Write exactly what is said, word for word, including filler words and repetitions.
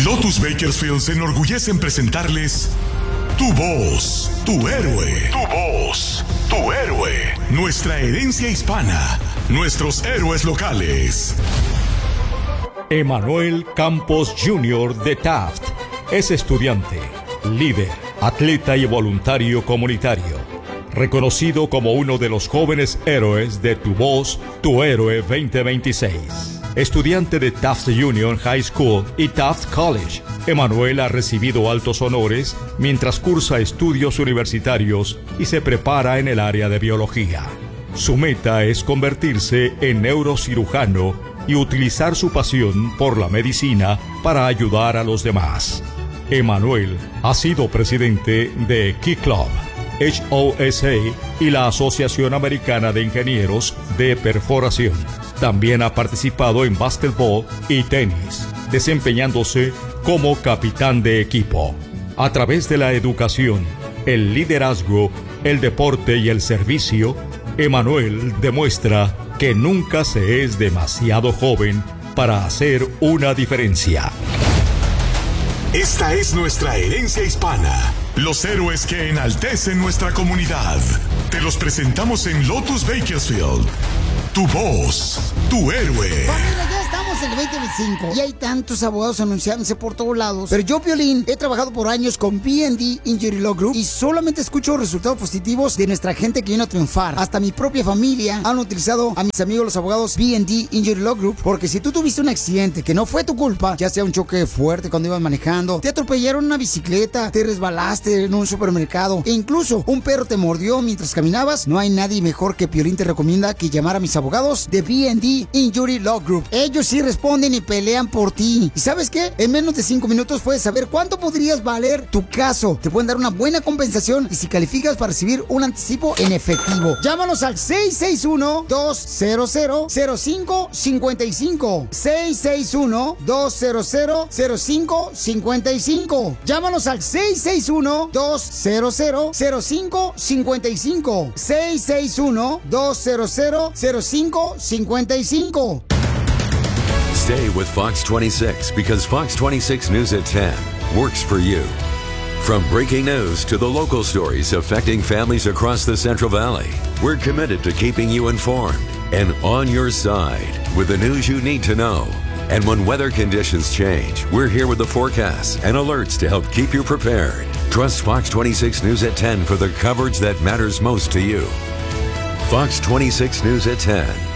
Lotus Bakersfield se enorgullece en presentarles Tu Voz, Tu Héroe. Tu Voz, Tu Héroe. Nuestra herencia hispana, nuestros héroes locales. Emanuel Campos junior de Taft es estudiante, líder, atleta y voluntario comunitario, reconocido como uno de los jóvenes héroes de Tu Voz, Tu Héroe veinte veintiséis. Estudiante de Taft Union High School y Taft College, Emanuel ha recibido altos honores mientras cursa estudios universitarios y se prepara en el área de biología. Su meta es convertirse en neurocirujano y utilizar su pasión por la medicina para ayudar a los demás. Emanuel ha sido presidente de Key Club, H O S A y la Asociación Americana de Ingenieros de Perforación. También ha participado en básquetbol y tenis, desempeñándose como capitán de equipo. A través de la educación, el liderazgo, el deporte y el servicio, Emanuel demuestra que nunca se es demasiado joven para hacer una diferencia. Esta es nuestra herencia hispana. Los héroes que enaltecen nuestra comunidad. Te los presentamos en Lotus Bakersfield. Tu Voz, Tu Héroe. Familia, ya estamos en el veinte veinticinco y hay tantos abogados anunciándose por todos lados. Pero yo, Piolín, he trabajado por años con B and D Injury Law Group y solamente escucho resultados positivos de nuestra gente que viene a triunfar. Hasta mi propia familia han utilizado a mis amigos los abogados B and D Injury Law Group, porque si tú tuviste un accidente que no fue tu culpa, ya sea un choque fuerte cuando ibas manejando, te atropellaron una bicicleta, te resbalaste en un supermercado e incluso un perro te mordió mientras caminabas, no hay nadie mejor que Piolín te recomienda que llamar a mis abogados de B and D Injury Law Group. Ellos sí responden y pelean por ti. ¿Y sabes qué? En menos de cinco minutos puedes saber cuánto podrías valer tu caso. Te pueden dar una buena compensación y si calificas para recibir un anticipo en efectivo. Llámanos al seis seis uno, dos cero cero, cero cinco cinco cinco. seis seis uno, dos cero cero, cero cinco cinco cinco. Llámanos al seis seis uno, dos cero cero, cero cinco cinco cinco. seis seis uno, dos cero cero, cero cinco cinco cinco. Stay with Fox twenty-six because Fox twenty-six News at ten works for you. From breaking news to the local stories affecting families across the Central Valley, we're committed to keeping you informed and on your side with the news you need to know. And when weather conditions change, we're here with the forecasts and alerts to help keep you prepared. Trust Fox twenty-six News at ten for the coverage that matters most to you. Fox twenty-six News at ten.